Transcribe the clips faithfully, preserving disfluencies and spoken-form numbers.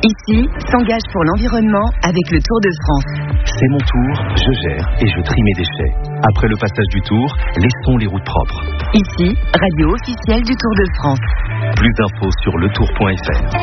Ici, s'engage pour l'environnement avec le Tour de France. C'est mon tour, je gère et je trie mes déchets. Après le passage du Tour, laissons les routes propres. Ici, radio officielle du Tour de France. Plus d'infos sur le tour point f r.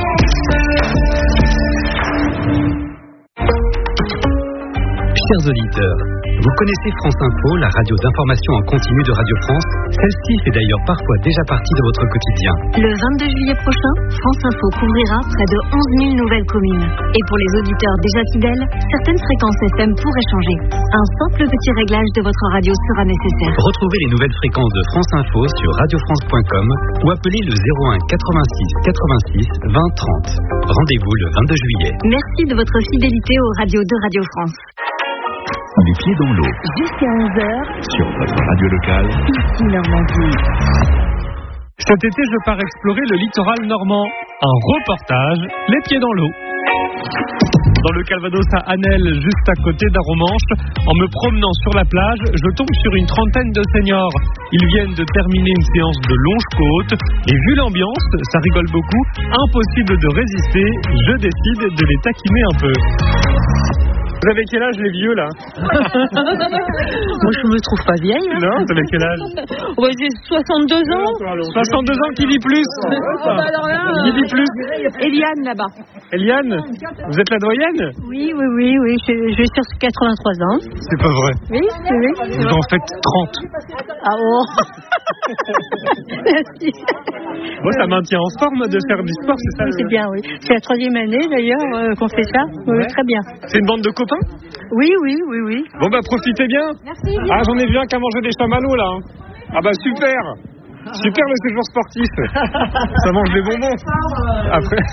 Chers auditeurs, vous connaissez France Info, la radio d'information en continu de Radio France. Celle-ci fait d'ailleurs parfois déjà partie de votre quotidien. Le vingt-deux juillet prochain, France Info couvrira près de onze mille nouvelles communes. Et pour les auditeurs déjà fidèles, certaines fréquences F M pourraient changer. Un simple petit réglage de votre radio sera nécessaire. Retrouvez les nouvelles fréquences de France Info sur radio france point com ou appelez le zéro un quatre-vingt-six quatre-vingt-six vingt trente. Rendez-vous le vingt-deux juillet. Merci de votre fidélité aux radios de Radio France. Les pieds dans l'eau. Jusqu'à onze heures. Sur votre radio locale. Ici Normandie. Cet été, je pars explorer le littoral normand. Un reportage, les pieds dans l'eau. Dans le Calvados à Anel, juste à côté d'Aromanche, en me promenant sur la plage, je tombe sur une trentaine de seniors. Ils viennent de terminer une séance de longe-côte et vu l'ambiance, ça rigole beaucoup, impossible de résister, je décide de les taquiner un peu. Vous avez quel âge les vieux là? Moi je me trouve pas vieille. Hein. Non, vous avez quel âge? Ouais, j'ai soixante-deux ans. soixante-deux ans, qui vit plus? Oh, bah alors là, Qui vit plus? Eliane là-bas. Eliane, vous êtes la doyenne? Oui, oui, oui, oui. Je, je suis sur quatre-vingt-trois ans. C'est pas vrai. Oui, c'est vrai. Vous en faites trente. Ah oh. Merci. Moi, ça maintient en forme de faire du sport, c'est ça? Oui, c'est bien, oui. C'est la troisième année d'ailleurs euh, qu'on fait ça. Oui, Ouais. très bien. C'est une bande de copains? Oui, oui, oui, oui. Bon bah profitez bien. Merci. Ah, j'en ai vu un qui a mangé des chamallows là. Ah bah super. Super le séjour sportif. Ça mange des bonbons. Après.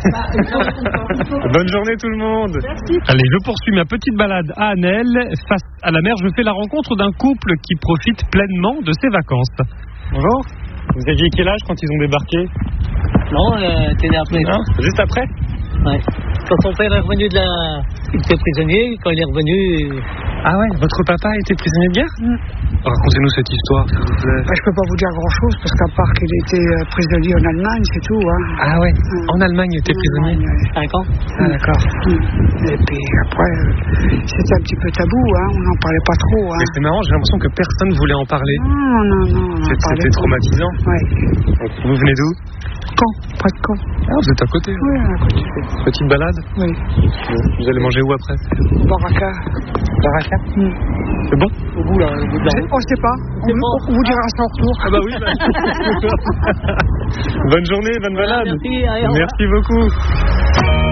Bonne journée tout le monde. Merci. Allez, je poursuis ma petite balade à Anel. Face à la mer, je fais la rencontre d'un couple qui profite pleinement de ses vacances. Bonjour. Vous aviez quel âge quand ils ont débarqué? Non, euh, t'es né après. Hein? Juste après? Ouais. Quand son père est revenu de la... Il était prisonnier, quand il est revenu... Ah ouais, votre papa était prisonnier de guerre? mm. Racontez-nous cette histoire, s'il vous plaît. Bah, je peux pas vous dire grand-chose, parce qu'à part qu'il était euh, prisonnier en Allemagne, c'est tout. Hein. Ah ouais, Mm. en Allemagne, il était prisonnier? cinq ans. Ah d'accord. Mm. Et puis après, euh, c'était un petit peu tabou, hein. On n'en parlait pas trop. Hein. Mais c'est marrant, j'ai l'impression que personne voulait en parler. Non, non, non. on en C'est- parlait C'était pas. traumatisant. Ouais. Vous venez d'où? Caen, près de Caen. Ah, vous êtes à côté. Oui, à côté. Petite balade? Oui. Vous allez manger où après? Au Baraka. Baraka? Mm. C'est bon? Au bout, là, au bout de la route. On sait pas. On, vous- on vous dira ça en retour. Ah bah oui. Bah... Bonne journée, bonne balade. Merci, allez, au revoir. Merci beaucoup.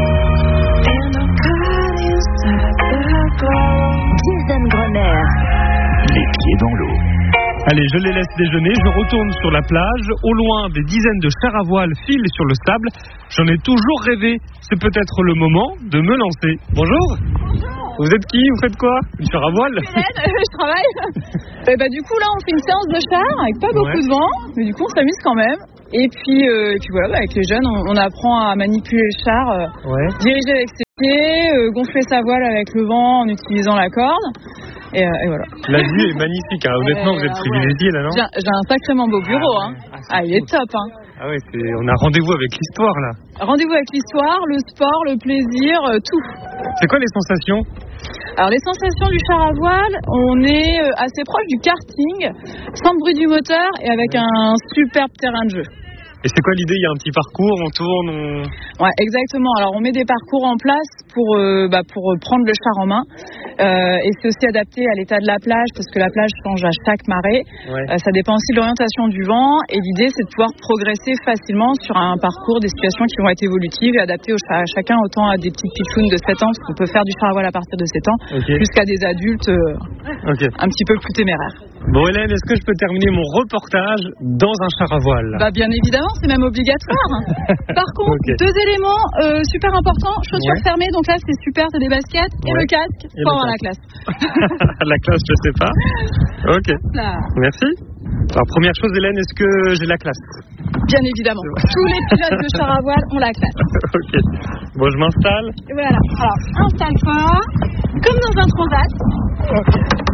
Jason Grenier. Les pieds dans l'eau. Allez, je les laisse déjeuner, je retourne sur la plage. Au loin, des dizaines de chars à voile filent sur le sable. J'en ai toujours rêvé. C'est peut-être le moment de me lancer. Bonjour. Vous êtes qui? Vous faites quoi? Une char à voile? Je travaille. Et bah, du coup, là, on fait une séance de char avec pas beaucoup Ouais. de vent, mais du coup, on s'amuse quand même. Et puis, euh, et puis voilà, bah, avec les jeunes, on, on apprend à manipuler le char, euh, Ouais. diriger avec ses pieds, euh, gonfler sa voile avec le vent en utilisant la corde. Et, euh, et voilà. La vue est magnifique, hein. Honnêtement, vous êtes Euh, privilégié là, non? J'ai, j'ai un sacrément beau bureau, hein. Ah, c'est Ah, il est top, hein. Ah ouais, c'est... on a rendez-vous avec l'histoire là. Rendez-vous avec l'histoire, le sport, le plaisir, euh, tout. C'est quoi les sensations? Alors les sensations du char à voile, on est euh, assez proche du karting, sans le bruit du moteur et avec un superbe terrain de jeu. Et c'est quoi l'idée? Il y a un petit parcours, on tourne, on... Ouais, exactement. Alors on met des parcours en place pour euh, bah, pour prendre le char en main. Euh, et c'est aussi adapté à l'état de la plage parce que la plage change à chaque marée. Ouais. Euh, ça dépend aussi de l'orientation du vent et l'idée c'est de pouvoir progresser facilement sur un parcours, des situations qui vont être évolutives et adaptées au ch- à chacun, autant à des petites pitchounes de sept ans parce qu'on peut faire du char à voile à partir de sept ans, Ok. jusqu'à des adultes euh, Ok. un petit peu plus téméraires. Bon Hélène, est-ce que je peux terminer mon reportage dans un char à voile? Bah bien évidemment, c'est même obligatoire. Par contre, Ok. deux éléments euh, super importants, chaussures Ouais. fermées, donc là c'est super, c'est des baskets, et Ouais. le casque, Et faut le avoir la casque. classe. La classe, je sais pas. Ok, Là. merci. Alors première chose Hélène, est-ce que j'ai la classe? Bien évidemment, tous les pilotes de char à voile ont la classe. Ok. Bon, je m'installe. Et voilà, alors installe-toi, comme dans un transat,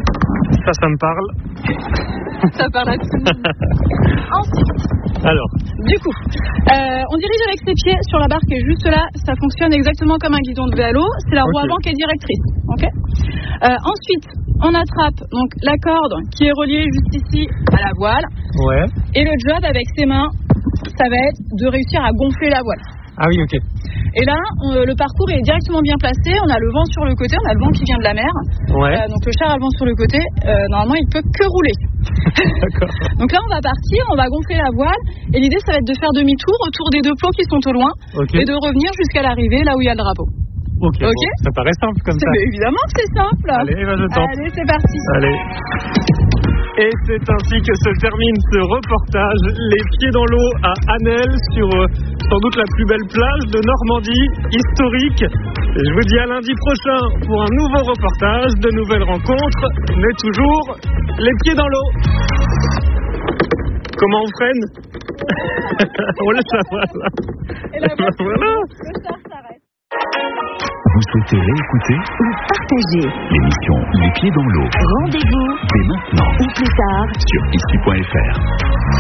Ça, ça me parle. ça parle à tout le monde. Ensuite, Alors, Du coup, euh, on dirige avec ses pieds sur la barre qui est juste là. Ça fonctionne exactement comme un guidon de vélo. C'est la roue Okay. avant qui est directrice. Okay, euh, ensuite, on attrape donc la corde qui est reliée juste ici à la voile. Ouais. Et le job avec ses mains, ça va être de réussir à gonfler la voile. Ah oui, ok. Et là, on, le parcours est directement bien placé. On a le vent sur le côté, on a le vent qui vient de la mer. Ouais. Euh, donc le char a le vent sur le côté. Euh, normalement, il peut que rouler. D'accord. Donc là, on va partir, on va gonfler la voile. Et l'idée, ça va être de faire demi-tour autour des deux plots qui sont au loin. Okay. Et de revenir jusqu'à l'arrivée, là où il y a le drapeau. Ok. Ok. Bon, ça paraît simple comme ça. Mais évidemment que c'est simple. Allez, ben je tente. Allez, c'est parti. Allez. Et c'est ainsi que se termine ce reportage, les pieds dans l'eau à Anel, sur euh, sans doute la plus belle plage de Normandie, historique. Et je vous dis à lundi prochain pour un nouveau reportage, de nouvelles rencontres, mais toujours les pieds dans l'eau. Comment on freine? On le savoir là. Et la voile, Voilà. le char s'arrête. Vous souhaitez réécouter Ou partager. l'émission Les Pieds dans l'eau Rendez-vous dès maintenant ou plus tard sur ici point f r.